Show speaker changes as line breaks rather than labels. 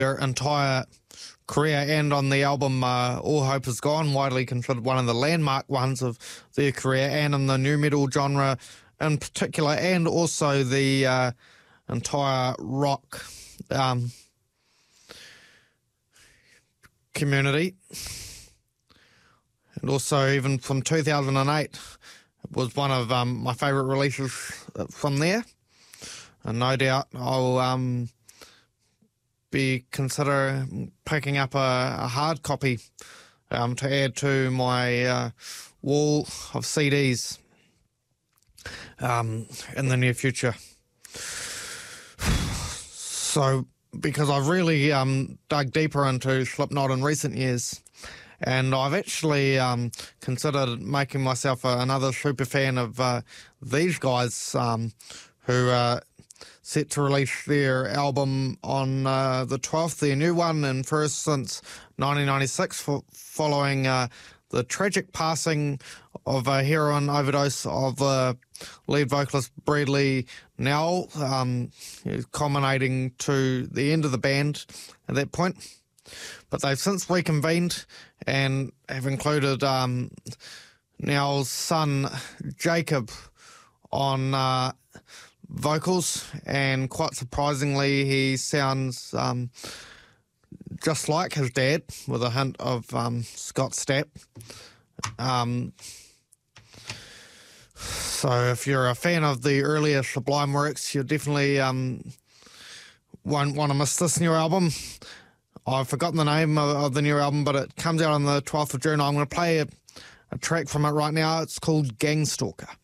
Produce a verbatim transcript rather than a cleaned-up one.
their entire career, and on the album uh, All Hope Is Gone, widely considered one of the landmark ones of their career, and in the nu metal genre in particular, and also the uh, entire rock um, community. And also even from two thousand eight, it was one of um, my favourite releases from there. And no doubt I'll um, be consider picking up a, a hard copy um, to add to my uh, wall of C Ds um, in the near future. So, because I've really um, dug deeper into Slipknot in recent years, and I've actually um, considered making myself a, another super fan of uh, these guys um, who are set to release their album on uh, the twelfth, their new one, and first since nineteen ninety-six, for, following uh, the tragic passing of a heroin overdose of uh, lead vocalist Bradley Nowell, um, culminating to the end of the band at that point. But they've since reconvened and have included um, Nowell's son Jacob on uh, vocals, and quite surprisingly he sounds um, just like his dad, with a hint of um, Scott Stapp. Um, so if you're a fan of the earlier Sublime works, you definitely um, won't want to miss this new album. I've forgotten the name of, of the new album, but it comes out on the twelfth of June. I'm going to play a, a track from it right now. It's called Gangstalker.